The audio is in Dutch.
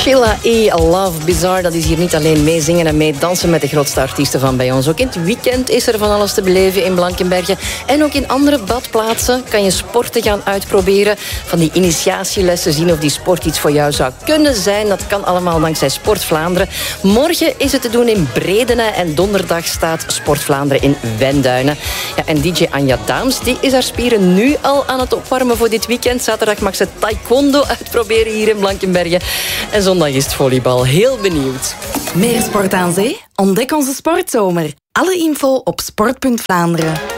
Sheila E. Love Bizarre, dat is hier niet alleen meezingen en meedansen met de grootste artiesten van bij ons. Ook in het weekend is er van alles te beleven in Blankenberge. En ook in andere badplaatsen kan je sporten gaan uitproberen. Van die initiatielessen zien of die sport iets voor jou zou kunnen zijn. Dat kan allemaal dankzij Sport Vlaanderen. Morgen is het te doen in Bredene en donderdag staat Sport Vlaanderen in Wenduinen. Ja, en DJ Anja Daams die is haar spieren nu al aan het opwarmen voor dit weekend. Zaterdag mag ze taekwondo uitproberen hier in Blankenberge. En zondag is het volleybal. Heel benieuwd. Meer sport aan zee? Ontdek onze sportzomer. Alle info op sport.Vlaanderen.